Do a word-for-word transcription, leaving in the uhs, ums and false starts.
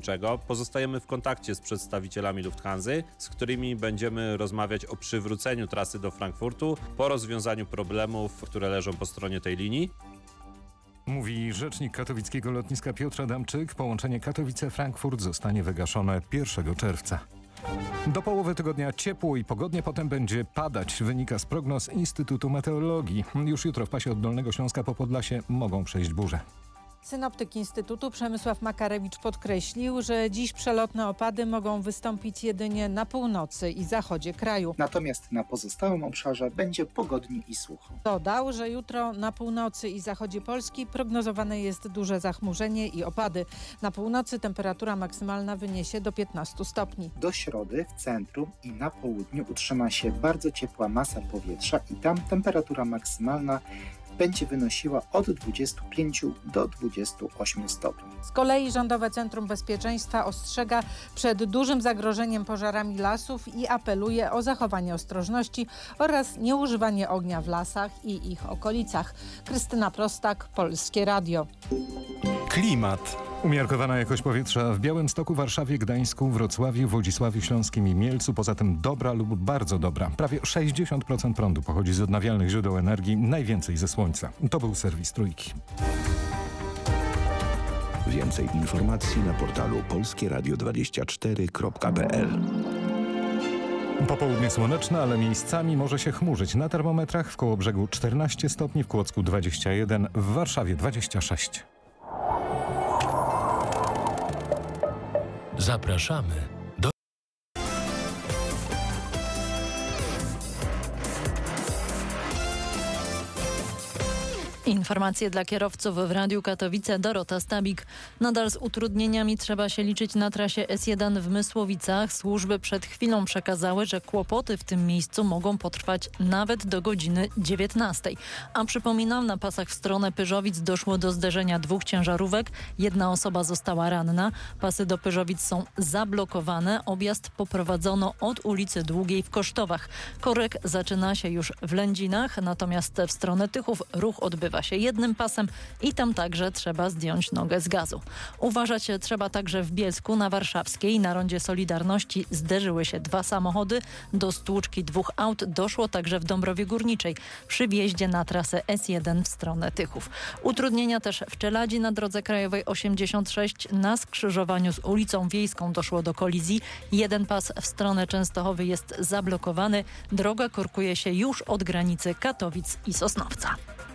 lotniczego. Pozostajemy w kontakcie z przedstawicielami Lufthansa, z którymi będziemy rozmawiać o przywróceniu trasy do Frankfurtu po rozwiązaniu problemów, które leżą po stronie tej linii. Mówi rzecznik katowickiego lotniska Piotr Adamczyk. Połączenie Katowice-Frankfurt zostanie wygaszone pierwszego czerwca. Do połowy tygodnia ciepło i pogodnie, potem będzie padać, wynika z prognoz Instytutu Meteorologii. Już jutro w pasie od Dolnego Śląska po Podlasie mogą przejść burze. Synoptyk Instytutu Przemysław Makarewicz podkreślił, że dziś przelotne opady mogą wystąpić jedynie na północy i zachodzie kraju. Natomiast na pozostałym obszarze będzie pogodnie i sucho. Dodał, że jutro na północy i zachodzie Polski prognozowane jest duże zachmurzenie i opady. Na północy temperatura maksymalna wyniesie do piętnastu stopni. Do środy w centrum i na południu utrzyma się bardzo ciepła masa powietrza i tam temperatura maksymalna będzie wynosiła od dwudziestu pięciu do dwudziestu ośmiu stopni. Z kolei Rządowe Centrum Bezpieczeństwa ostrzega przed dużym zagrożeniem pożarami lasów i apeluje o zachowanie ostrożności oraz nieużywanie ognia w lasach i ich okolicach. Krystyna Prostak, Polskie Radio. Klimat. Umiarkowana jakość powietrza w Białymstoku, Warszawie, Gdańsku, Wrocławiu, Wodzisławiu Śląskim i Mielcu. Poza tym dobra lub bardzo dobra. Prawie sześćdziesiąt procent prądu pochodzi z odnawialnych źródeł energii, najwięcej ze słońca. To był serwis Trójki. Więcej informacji na portalu polskie radio dwadzieścia cztery kropka p l. Popołudnie słoneczne, ale miejscami może się chmurzyć. Na termometrach w Kołobrzegu czternaście stopni, w Kłodzku dwadzieścia jeden, w Warszawie dwadzieścia sześć. Zapraszamy do... Informacje dla kierowców w Radiu Katowice. Dorota Stabik. Nadal z utrudnieniami trzeba się liczyć na trasie S jeden w Mysłowicach. Służby przed chwilą przekazały, że kłopoty w tym miejscu mogą potrwać nawet do godziny dziewiętnastej. A przypominam, na pasach w stronę Pyrzowic doszło do zderzenia dwóch ciężarówek. Jedna osoba została ranna. Pasy do Pyrzowic są zablokowane. Objazd poprowadzono od ulicy Długiej w Kosztowach. Korek zaczyna się już w Lędzinach, natomiast w stronę Tychów ruch odbywa się jednym pasem i tam także trzeba zdjąć nogę z gazu. Uważać trzeba także w Bielsku na Warszawskiej. Na rondzie Solidarności zderzyły się dwa samochody. Do stłuczki dwóch aut doszło także w Dąbrowie Górniczej przy wjeździe na trasę S jeden w stronę Tychów. Utrudnienia też w Czeladzi na drodze krajowej osiemdziesiąt sześć. Na skrzyżowaniu z ulicą Wiejską doszło do kolizji. Jeden pas w stronę Częstochowy jest zablokowany. Droga korkuje się już od granicy Katowic i Sosnowca.